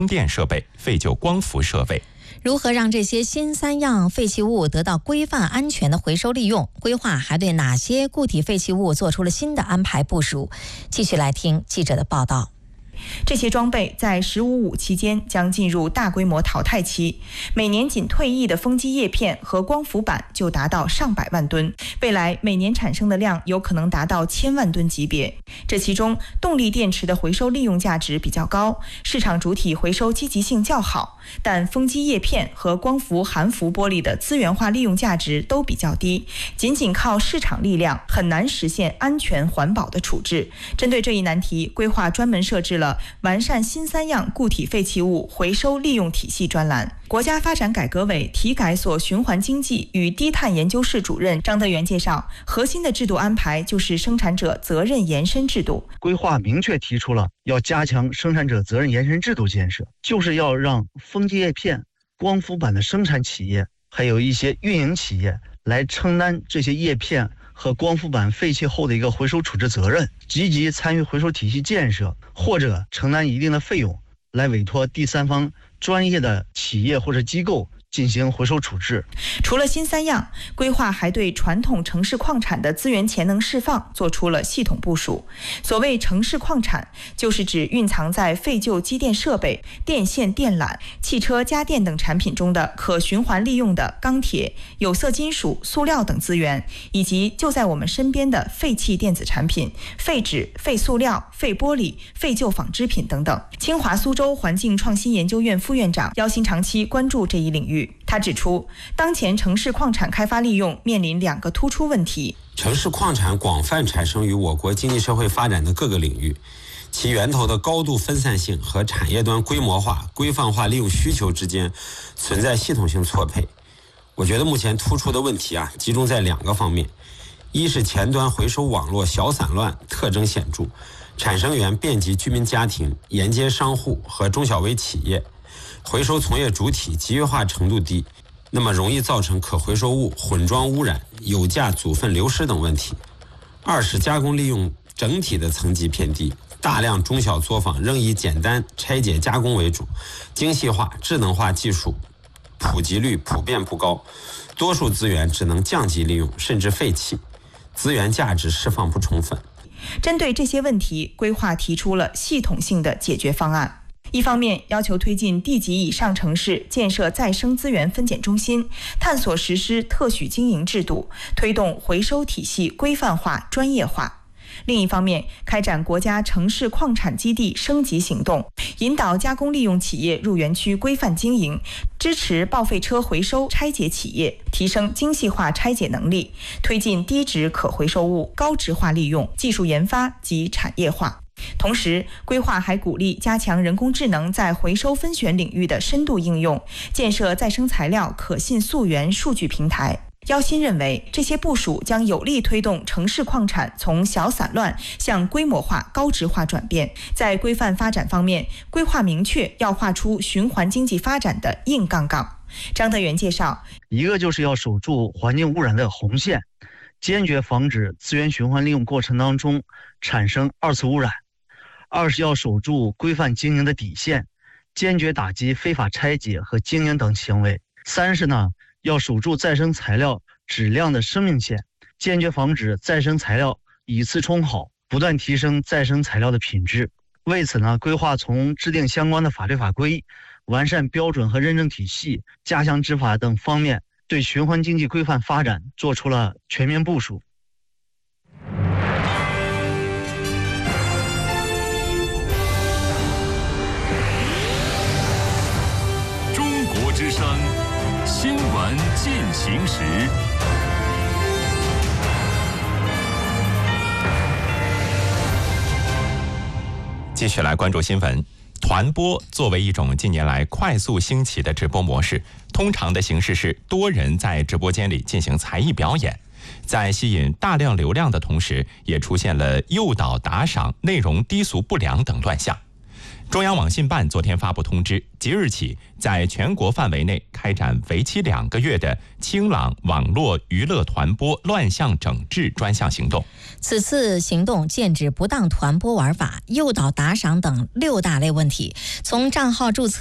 电设备、废旧光伏设备。 如何让这些新3样废弃物得到规范安全的回收利用？规划还对哪些固体废弃物做出了新的安排部署？继续来听记者的报道。 这些装备在“15+5”期间将进入大规模淘汰期，每年仅退役的风机叶片和光伏板就达到上百万吨，未来每年产生的量有可能达到1000万吨级别。这其中，动力电池的回收利用价值比较高，市场主体回收积极性较好，但风机叶片和光伏含氟玻璃的资源化利用价值都比较低，仅靠市场力量很难实现安全环保的处置。针对这一难题，规划专门设置了完善新3样固体废弃物回收利用体系专栏。国家发展改革委体改所循环经济与低碳研究室主任张德元介绍，核心的制度安排就是生产者责任延伸制度。 规划明确提出了要加强生产者责任延伸制度建设，就是要让风机叶片、光伏板的生产企业还有一些运营企业来承担这些叶片和光伏板废弃后的一个回收处置责任，积极参与回收体系建设，或者承担一定的费用，来委托第三方专业的企业或者机构进行回收处置。 除了新3样，规划还对传统城市矿产的资源潜能释放做出了系统部署。所谓城市矿产，就是指蕴藏在废旧机电设备、电线电缆、汽车家电等产品中的可循环利用的钢铁、有色金属、塑料等资源，以及就在我们身边的废弃电子产品、废纸、废塑料、废玻璃、废旧纺织品等等。清华苏州环境创新研究院副院长姚鑫长期关注这一领域。他指出，当前城市矿产开发利用面临2个突出问题。 城市矿产广泛产生于我国经济社会发展的各个领域，其源头的高度分散性和产业端规模化、规范化利用需求之间存在系统性错配。我觉得目前突出的问题集中在2个方面：一是前端回收网络小散乱，特征显著，产生源遍及居民家庭、沿街商户和中小微企业，回收从业主体集约化程度低，那么容易造成可回收物混装污染、有价组分流失等问题。二是加工利用整体的层级偏低，大量中小作坊仍以简单拆解加工为主，精细化、智能化技术普及率普遍不高，多数资源只能降级利用甚至废弃，资源价值释放不充分。 针对这些问题，规划提出了系统性的解决方案。一方面要求推进地级以上城市建设再生资源分拣中心，探索实施特许经营制度，推动回收体系规范化、专业化。另一方面，开展国家城市矿产基地升级行动，引导加工利用企业入园区规范经营，支持报废车回收拆解企业，提升精细化拆解能力，推进低值可回收物高值化利用、技术研发及产业化。同时，规划还鼓励加强人工智能在回收分选领域的深度应用，建设再生材料可信溯源数据平台。姚鑫认为，这些部署将有力推动城市矿产从小散乱向规模化、高值化转变。在规范发展方面，规划明确要画出循环经济发展的硬杠杠。张德元介绍， 一个就是要守住环境污染的红线，坚决防止资源循环利用过程当中产生二次污染；二是要守住规范经营的底线，坚决打击非法拆解和经营等行为；三是要守住再生材料质量的生命线，坚决防止再生材料以次充好，不断提升再生材料的品质。为此规划从制定相关的法律法规、完善标准和认证体系、加强执法等方面，对循环经济规范发展做出了全面部署。 中国之声新闻进行时。 继续来关注新闻。团播作为一种近年来快速兴起的直播模式，通常的形式是多人在直播间里进行才艺表演，在吸引大量流量的同时，也出现了诱导打赏、内容低俗不良等乱象。 中央网信办昨天发布通知，即日起在全国范围内开展为期2个月的清朗网络娱乐团播乱象整治专项行动。 此次行动剑指不当团播玩法、诱导打赏等6大类问题，从账号注册